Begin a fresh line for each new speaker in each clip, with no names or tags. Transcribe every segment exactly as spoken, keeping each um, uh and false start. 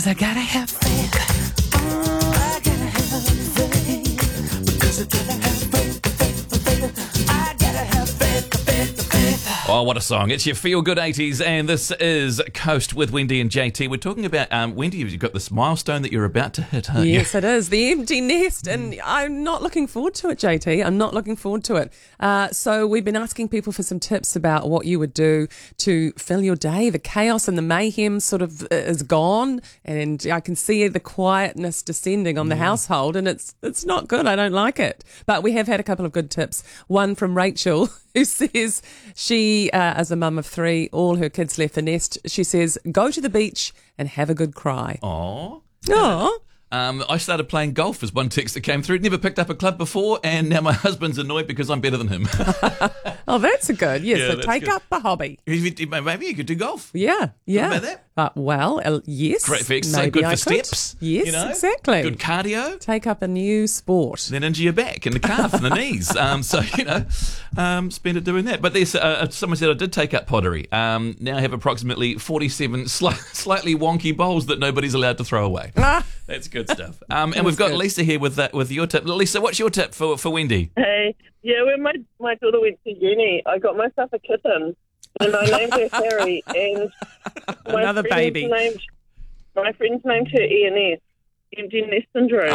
Because I gotta have faith. Oh, I gotta have faith. Because I gotta have faith, faith, faith. I gotta have faith, faith, faith.
Oh, what a song. It's your feel-good eighties, and this is Coast with Wendy and J T. We're talking about, um, Wendy, you've got this milestone that you're about to hit, aren't you?
Yes, it is. The empty nest. And I'm not looking forward to it, J T. I'm not looking forward to it. Uh, so we've been asking people for some tips about what you would do to fill your day. The chaos and the mayhem sort of is gone, and I can see the quietness descending on the household, and it's it's not good. I don't like it. But we have had a couple of good tips. One from Rachel, who says she, uh, as a mum of three, all her kids left the nest. She says, go to the beach and have a good cry.
Aw.
Oh.
Um, I started playing golf as one text that came through. Never picked up a club before, and now my husband's annoyed because I'm better than him.
Oh, that's a good. Yes,
Yeah,
so
that's
take
good.
up a hobby.
Maybe you could do golf.
Yeah, yeah.
about that?
Uh, well, uh, yes.
Great for exercise,
maybe
good
I
for
could.
steps.
Yes,
you know?
exactly.
Good cardio.
Take up a new sport.
Then into your back and the calf and the knees. Um, so, you know, um, spend it doing that. But there's uh, someone said I did take up pottery. Um, now I have approximately forty-seven sli- slightly wonky bowls that nobody's allowed to throw away.
Ah.
That's good stuff. Um, and we've got
good.
Lisa here with that with your tip. Lisa, what's your tip for, for Wendy?
Hey, yeah, when my, my daughter went to uni, I got myself a kitten, and I named her Harry, and my
Another
friends
baby.
Named, my friends named her E N S, empty nest syndrome.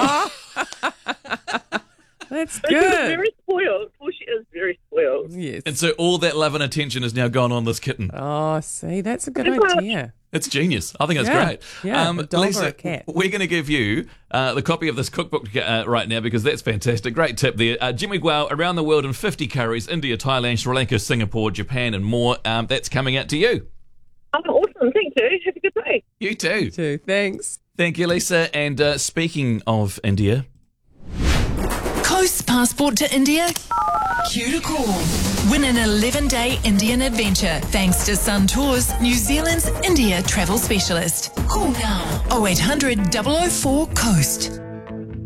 That's
But she was
good.
very spoiled. Well, she is very spoiled.
Yes.
And so all that love and attention has now gone on this kitten.
Oh, see, that's a good
Pretty much.
idea.
It's genius. I think it's
Yeah.
great.
Yeah, a dog or
Lisa,
a cat.
we're going to give you uh, the copy of this cookbook uh, right now because that's fantastic. Great tip there. Uh, Jimmy Guo, Around the World in fifty Curries, India, Thailand, Sri Lanka, Singapore, Japan, and more. Um, that's coming out to you.
Oh, awesome. Thank you. Have a good day.
You too.
Too. Thanks.
Thank you, Lisa. And uh, speaking of India,
Coast passport to India? Cue to call. Win an eleven-day Indian adventure thanks to Sun Tours, New Zealand's India travel specialist. Call now oh eight hundred, double oh four, COAST.